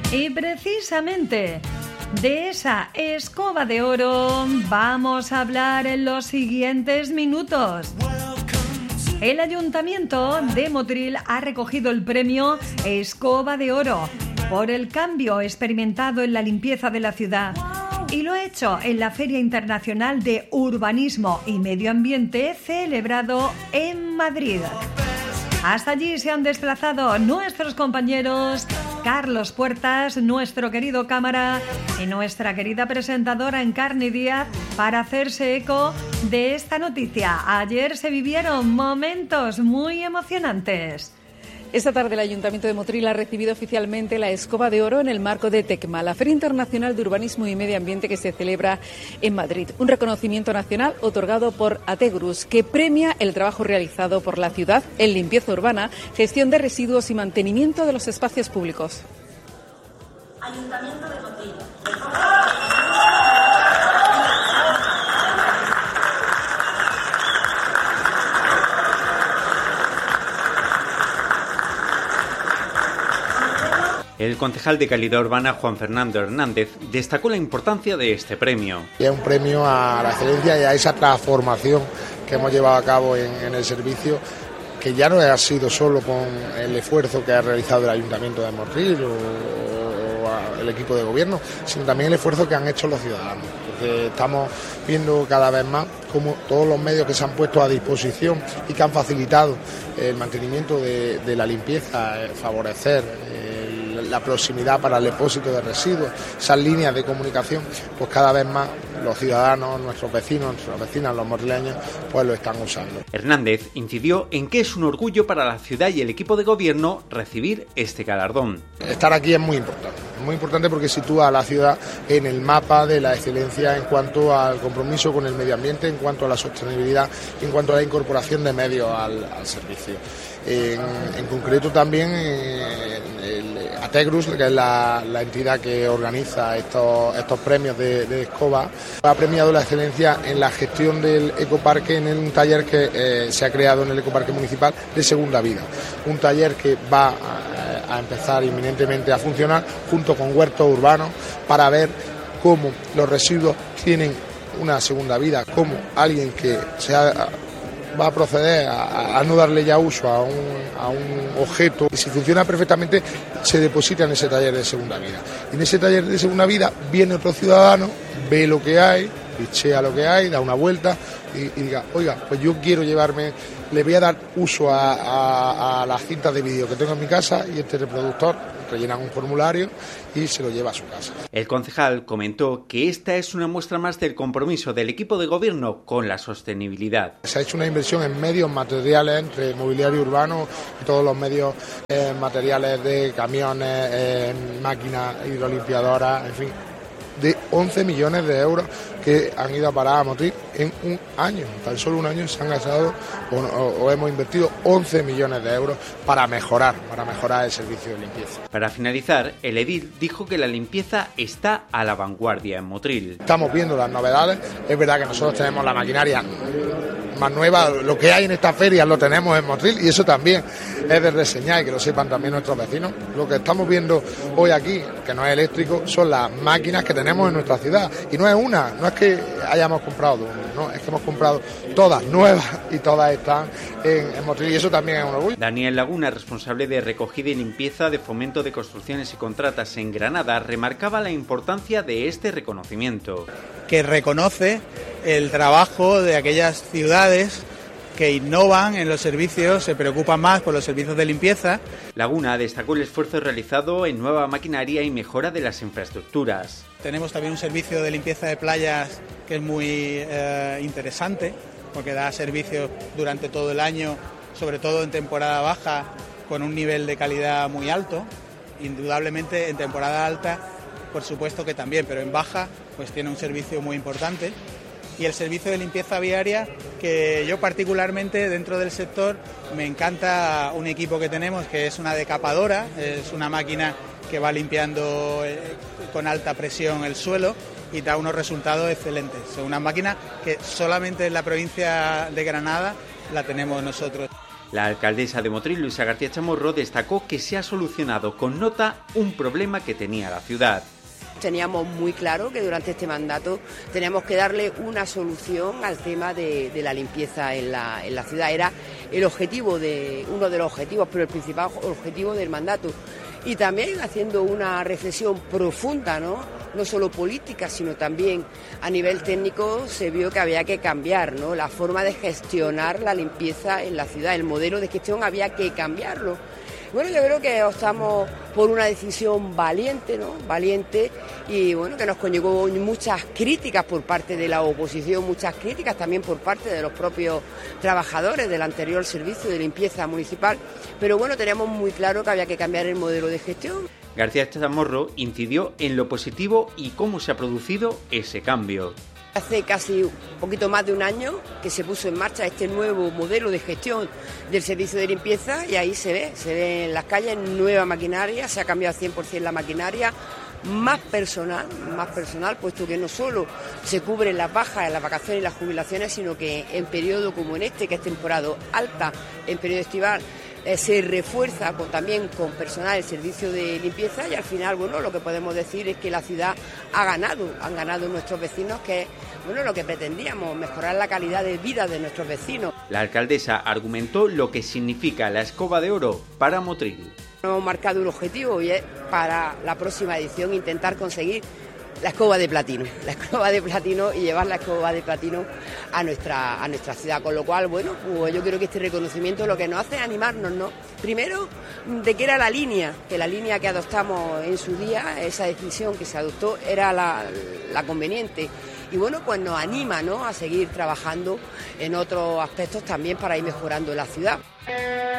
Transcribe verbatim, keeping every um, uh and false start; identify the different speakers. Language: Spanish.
Speaker 1: Y precisamente de esa escoba de oro vamos a hablar en los siguientes minutos. El Ayuntamiento de Motril ha recogido el premio Escoba de Oro por el cambio experimentado en la limpieza de la ciudad y lo ha hecho en la Feria Internacional de Urbanismo y Medio Ambiente celebrado en Madrid. Hasta allí se han desplazado nuestros compañeros Carlos Puertas, nuestro querido cámara y nuestra querida presentadora Encarni Díaz para hacerse eco de esta noticia. Ayer se vivieron momentos muy emocionantes.
Speaker 2: Esta tarde el Ayuntamiento de Motril ha recibido oficialmente la Escoba de Oro en el marco de TECMA, la Feria Internacional de Urbanismo y Medio Ambiente que se celebra en Madrid. Un reconocimiento nacional otorgado por Ategrus, que premia el trabajo realizado por la ciudad en limpieza urbana, gestión de residuos y mantenimiento de los espacios públicos.
Speaker 3: Ayuntamiento de Motril.
Speaker 4: El concejal de Calidad Urbana, Juan Fernando Hernández, destacó la importancia de este premio.
Speaker 5: Es un premio a la excelencia y a esa transformación que hemos llevado a cabo en, en el servicio, que ya no ha sido solo con el esfuerzo que ha realizado el Ayuntamiento de Motril o, o el equipo de gobierno, sino también el esfuerzo que han hecho los ciudadanos. Porque estamos viendo cada vez más cómo todos los medios que se han puesto a disposición y que han facilitado el mantenimiento de, de la limpieza, favorecer el, la proximidad para el depósito de residuos, esas líneas de comunicación, pues cada vez más los ciudadanos, nuestros vecinos, nuestras vecinas, los motrileños, pues lo están usando.
Speaker 4: Hernández incidió en que es un orgullo para la ciudad y el equipo de gobierno recibir este galardón.
Speaker 5: Estar aquí es muy importante, muy importante porque sitúa a la ciudad en el mapa de la excelencia en cuanto al compromiso con el medio ambiente, en cuanto a la sostenibilidad, en cuanto a la incorporación de medios al, al servicio. En, en concreto también eh, el Ategrus, que es la, la entidad que organiza estos, estos premios de, de escoba, ha premiado la excelencia en la gestión del ecoparque en un taller que eh, se ha creado en el ecoparque municipal de Segunda Vida, un taller que va a, a empezar inminentemente a funcionar junto con huertos urbanos para ver cómo los residuos tienen una segunda vida, cómo alguien que se ha va a proceder a, a no darle ya uso a un, a un objeto y si funciona perfectamente se deposita en ese taller de segunda vida. Y en ese taller de segunda vida viene otro ciudadano, ve lo que hay, bichea lo que hay, da una vuelta y, y diga, oiga, pues yo quiero llevarme, le voy a dar uso a, a, a las cintas de vídeo que tengo en mi casa y este reproductor rellenan un formulario y se lo lleva a su casa.
Speaker 4: El concejal comentó que esta es una muestra más del compromiso del equipo de gobierno con la sostenibilidad.
Speaker 5: Se ha hecho una inversión en medios materiales, entre mobiliario urbano y todos los medios eh, materiales de camiones, eh, máquinas hidrolimpiadoras, en fin, de once millones de euros que han ido a parar a Motril en un año. Tan solo un año se han gastado o, o, o hemos invertido once millones de euros para mejorar, para mejorar el servicio de limpieza.
Speaker 4: Para finalizar, el edil dijo que la limpieza está a la vanguardia en Motril.
Speaker 5: Estamos viendo las novedades, es verdad que nosotros tenemos la maquinaria más nueva, lo que hay en estas ferias lo tenemos en Motril y eso también es de reseñar y que lo sepan también nuestros vecinos. Lo que estamos viendo hoy aquí, que no es eléctrico, son las máquinas que tenemos en nuestra ciudad y no es una, no es que hayamos comprado una, no, es que hemos comprado todas nuevas y todas están en, en Motril y eso también es un orgullo.
Speaker 4: Daniel Laguna, responsable de recogida y limpieza de Fomento de Construcciones y Contratas en Granada, remarcaba la importancia de este reconocimiento.
Speaker 6: Que reconoce el trabajo de aquellas ciudades que innovan en los servicios, se preocupan más por los servicios de limpieza.
Speaker 4: Laguna destacó el esfuerzo realizado en nueva maquinaria y mejora de las infraestructuras.
Speaker 6: Tenemos también un servicio de limpieza de playas que es muy eh, interesante, porque da servicio durante todo el año, sobre todo en temporada baja, con un nivel de calidad muy alto. Indudablemente en temporada alta, por supuesto que también, pero en baja pues tiene un servicio muy importante. Y el servicio de limpieza viaria, que yo particularmente dentro del sector me encanta un equipo que tenemos que es una decapadora, es una máquina que va limpiando con alta presión el suelo y da unos resultados excelentes. Es una máquina que solamente en la provincia de Granada la tenemos nosotros.
Speaker 4: La alcaldesa de Motril, Luisa García Chamorro, destacó que se ha solucionado con nota un problema que tenía la ciudad.
Speaker 3: Teníamos muy claro que durante este mandato teníamos que darle una solución al tema de, de la limpieza en la, en la ciudad. Era el objetivo de, uno de los objetivos, pero el principal objetivo del mandato. Y también haciendo una reflexión profunda, ¿no? No solo política, sino también a nivel técnico, se vio que había que cambiar, ¿no? La forma de gestionar la limpieza en la ciudad, el modelo de gestión había que cambiarlo. Bueno, yo creo que optamos por una decisión valiente, ¿no? Valiente y bueno, que nos conllevó muchas críticas por parte de la oposición, muchas críticas también por parte de los propios trabajadores del anterior servicio de limpieza municipal, pero bueno, teníamos muy claro que había que cambiar el modelo de gestión.
Speaker 4: García Chamorro incidió en lo positivo y cómo se ha producido ese cambio.
Speaker 3: Hace casi un poquito más de un año que se puso en marcha este nuevo modelo de gestión del servicio de limpieza y ahí se ve, se ve en las calles nueva maquinaria, se ha cambiado al cien por ciento la maquinaria, más personal, más personal, puesto que no solo se cubren las bajas, las vacaciones y las jubilaciones, sino que en periodo como en este, que es temporada alta, en periodo estival, eh, se refuerza con, también con personal el servicio de limpieza y al final, bueno, lo que podemos decir es que la ciudad ha ganado, han ganado nuestros vecinos, que es, bueno, lo que pretendíamos, mejorar la calidad de vida de nuestros vecinos.
Speaker 4: La alcaldesa argumentó lo que significa la escoba de oro para Motril.
Speaker 3: Hemos marcado un objetivo y es para la próxima edición intentar conseguir la escoba de platino, la escoba de platino y llevar la escoba de platino a nuestra, a nuestra ciudad, con lo cual, bueno, pues yo creo que este reconocimiento lo que nos hace es animarnos, ¿no? Primero, de que era la línea, que la línea que adoptamos en su día, esa decisión que se adoptó era la, la conveniente. Y bueno, pues nos anima, ¿no?, a seguir trabajando en otros aspectos también para ir mejorando la ciudad.